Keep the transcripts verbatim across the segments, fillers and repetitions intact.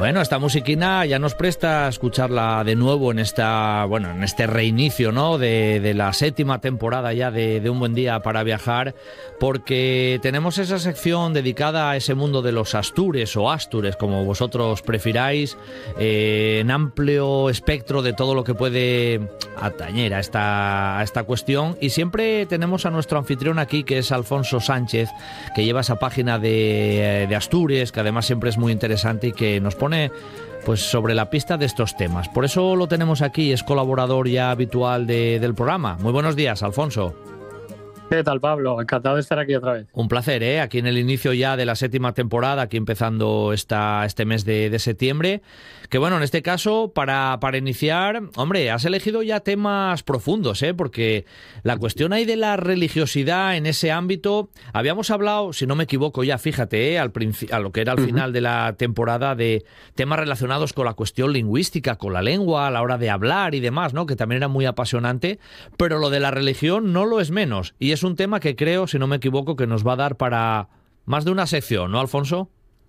Bueno, esta musiquina ya nos presta a escucharla de nuevo en esta, bueno, en este reinicio, ¿no? De, de la séptima temporada ya de, de Un Buen Día para Viajar, porque tenemos esa sección dedicada a ese mundo de los astures o astures, como vosotros prefiráis, eh, en amplio espectro de todo lo que puede atañer a esta, a esta cuestión. Y siempre tenemos a nuestro anfitrión aquí, que es Alfonso Sánchez, que lleva esa página de, de Astures, que además siempre es muy interesante y que nos pone pues sobre la pista de estos temas. Por eso lo tenemos aquí, es colaborador ya habitual de, del programa. Muy buenos días, Alfonso. ¿Qué tal, Pablo? Encantado de estar aquí otra vez. Un placer, ¿eh? Aquí en el inicio ya de la séptima temporada, aquí empezando esta, este mes de, de septiembre. Que bueno, en este caso, para, para iniciar, hombre, has elegido ya temas profundos, ¿eh? Porque la cuestión ahí de la religiosidad en ese ámbito, habíamos hablado, si no me equivoco ya, fíjate, ¿eh? Al princi- a lo que era al uh-huh. final de la temporada, de temas relacionados con la cuestión lingüística, con la lengua, a la hora de hablar y demás, ¿no? Que también era muy apasionante, pero lo de la religión no lo es menos. Y es Es un tema que creo, si no me equivoco, que nos va a dar para más de una sección, ¿no, Alfonso?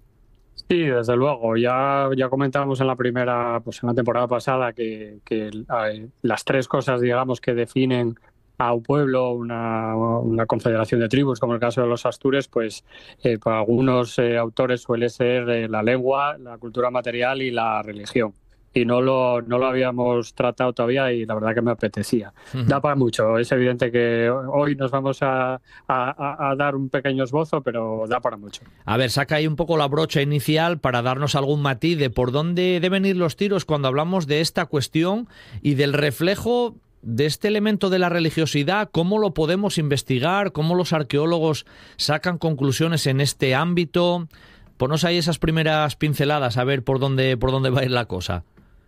Sí, desde luego. Ya, ya comentábamos en la primera, pues en la temporada pasada, que, que eh, las tres cosas, digamos, que definen a un pueblo, una, una confederación de tribus, como el caso de los astures, pues eh, para algunos eh, autores suele ser eh, la lengua, la cultura material y la religión. Y no lo, no lo habíamos tratado todavía y la verdad que me apetecía. Uh-huh. Da para mucho. Es evidente que hoy nos vamos a, a, a dar un pequeño esbozo, pero da para mucho. A ver, saca ahí un poco la brocha inicial para darnos algún matiz de por dónde deben ir los tiros cuando hablamos de esta cuestión y del reflejo de este elemento de la religiosidad. ¿Cómo lo podemos investigar? ¿Cómo los arqueólogos sacan conclusiones en este ámbito? Ponos ahí esas primeras pinceladas a ver por dónde, por dónde va a ir la cosa.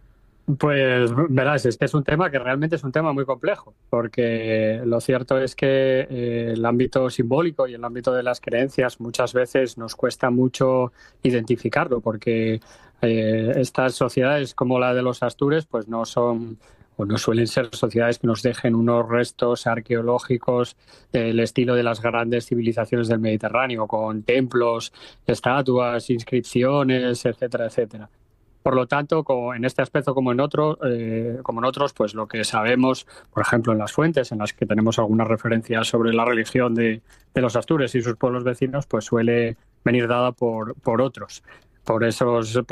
Pues verás, este es un tema que realmente es un tema muy complejo, porque lo cierto es que eh, el ámbito simbólico y el ámbito de las creencias muchas veces nos cuesta mucho identificarlo, porque eh, estas sociedades como la de los astures pues no son o no suelen ser sociedades que nos dejen unos restos arqueológicos del estilo de las grandes civilizaciones del Mediterráneo, con templos, estatuas, inscripciones, etcétera, etcétera. Por lo tanto, como en este aspecto como en otro, eh, como en otros, pues lo que sabemos, por ejemplo, en las fuentes, en las que tenemos algunas referencias sobre la religión de, de los astures y sus pueblos vecinos, pues suele venir dada por, por otros, por esos,